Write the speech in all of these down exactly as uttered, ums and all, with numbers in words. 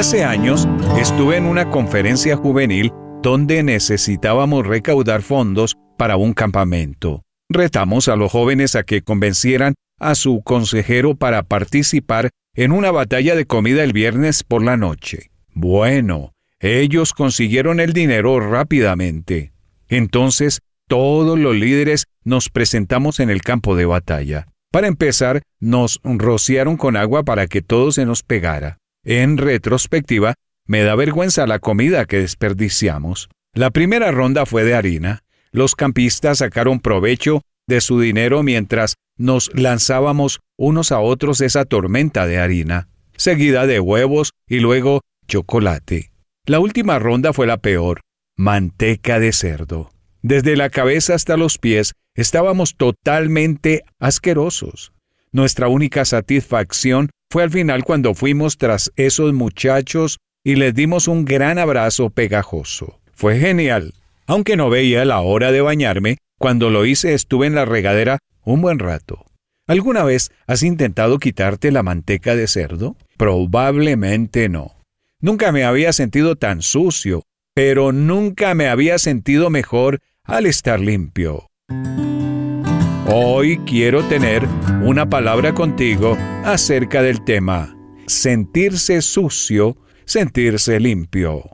Hace años estuve en una conferencia juvenil donde necesitábamos recaudar fondos para un campamento. Retamos a los jóvenes a que convencieran a su consejero para participar en una batalla de comida el viernes por la noche. Bueno, ellos consiguieron el dinero rápidamente. Entonces, todos los líderes nos presentamos en el campo de batalla. Para empezar, nos rociaron con agua para que todo se nos pegara. En retrospectiva, me da vergüenza la comida que desperdiciamos. La primera ronda fue de harina. Los campistas sacaron provecho de su dinero mientras nos lanzábamos unos a otros esa tormenta de harina, seguida de huevos y luego chocolate. La última ronda fue la peor, manteca de cerdo. Desde la cabeza hasta los pies estábamos totalmente asquerosos. Nuestra única satisfacción fue al final cuando fuimos tras esos muchachos y les dimos un gran abrazo pegajoso. Fue genial. Aunque no veía la hora de bañarme, cuando lo hice estuve en la regadera un buen rato. ¿Alguna vez has intentado quitarte la manteca de cerdo? Probablemente no. Nunca me había sentido tan sucio, pero nunca me había sentido mejor al estar limpio. Hoy quiero tener una palabra contigo acerca del tema sentirse sucio, sentirse limpio.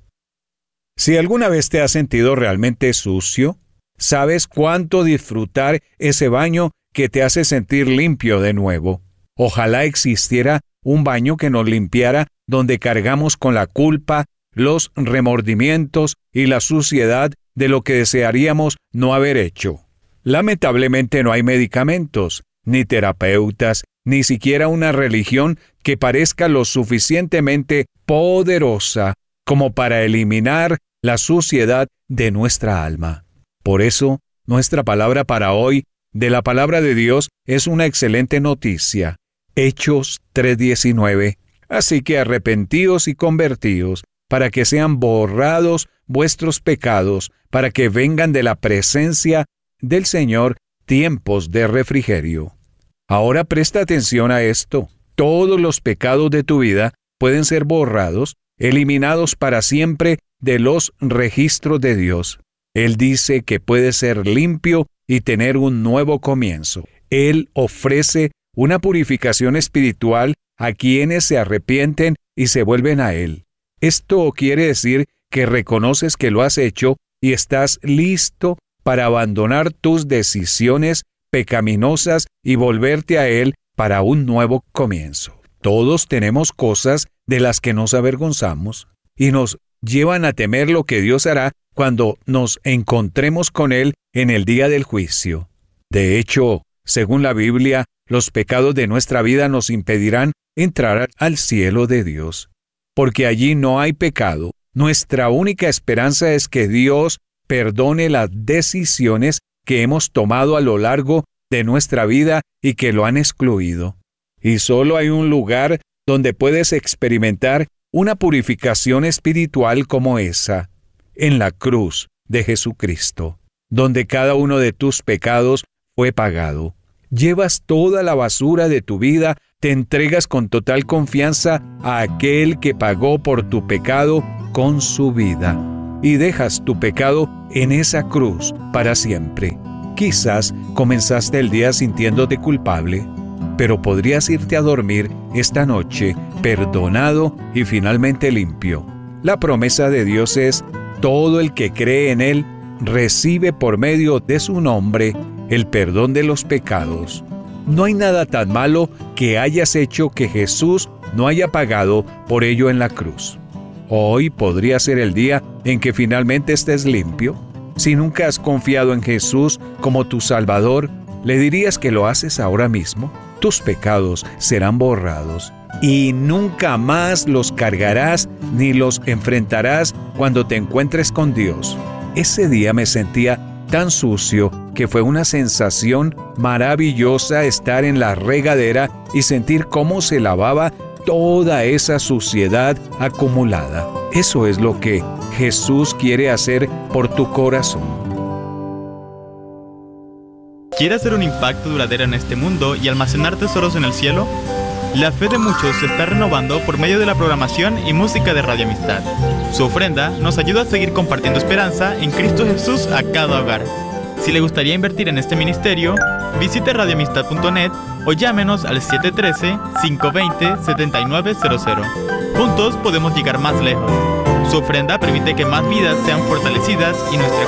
Si alguna vez te has sentido realmente sucio, ¿sabes cuánto disfrutar ese baño que te hace sentir limpio de nuevo? Ojalá existiera un baño que nos limpiara donde cargamos con la culpa, los remordimientos y la suciedad de lo que desearíamos no haber hecho. Lamentablemente no hay medicamentos, ni terapeutas, ni siquiera una religión que parezca lo suficientemente poderosa como para eliminar la suciedad de nuestra alma. Por eso, nuestra palabra para hoy, de la palabra de Dios, es una excelente noticia. Hechos tres diecinueve. Así que arrepentíos y convertíos, para que sean borrados vuestros pecados, para que vengan de la presencia del Señor tiempos de refrigerio. Ahora presta atención a esto. Todos los pecados de tu vida pueden ser borrados, eliminados para siempre de los registros de Dios. Él dice que puede ser limpio y tener un nuevo comienzo. Él ofrece una purificación espiritual a quienes se arrepienten y se vuelven a Él. Esto quiere decir que reconoces que lo has hecho y estás listo para abandonar tus decisiones pecaminosas y volverte a Él para un nuevo comienzo. Todos tenemos cosas de las que nos avergonzamos y nos llevan a temer lo que Dios hará cuando nos encontremos con Él en el día del juicio. De hecho, según la Biblia, los pecados de nuestra vida nos impedirán entrar al cielo de Dios. Porque allí no hay pecado. Nuestra única esperanza es que Dios perdone las decisiones que hemos tomado a lo largo de nuestra vida y que lo han excluido. Y solo hay un lugar donde puedes experimentar una purificación espiritual como esa, en la cruz de Jesucristo, donde cada uno de tus pecados fue pagado. Llevas toda la basura de tu vida, te entregas con total confianza a aquel que pagó por tu pecado con su vida, y dejas tu pecado en esa cruz para siempre. Quizás comenzaste el día sintiéndote culpable, pero podrías irte a dormir esta noche perdonado y finalmente limpio. La promesa de Dios es: todo el que cree en Él recibe por medio de su nombre el perdón de los pecados. No hay nada tan malo que hayas hecho que Jesús no haya pagado por ello en la cruz. Hoy podría ser el día en que finalmente estés limpio. Si nunca has confiado en Jesús como tu Salvador, ¿le dirías que lo haces ahora mismo? Tus pecados serán borrados y nunca más los cargarás ni los enfrentarás cuando te encuentres con Dios. Ese día me sentía tan sucio que fue una sensación maravillosa estar en la regadera y sentir cómo se lavaba toda esa suciedad acumulada. Eso es lo que Jesús quiere hacer por tu corazón. ¿Quieres hacer un impacto duradero en este mundo y almacenar tesoros en el cielo? La fe de muchos se está renovando por medio de la programación y música de Radio Amistad. Su ofrenda nos ayuda a seguir compartiendo esperanza en Cristo Jesús a cada hogar. Si le gustaría invertir en este ministerio, visite radio amistad punto net o llámenos al siete uno tres, cinco dos cero, siete nueve cero cero. Juntos podemos llegar más lejos. Su ofrenda permite que más vidas sean fortalecidas y nuestra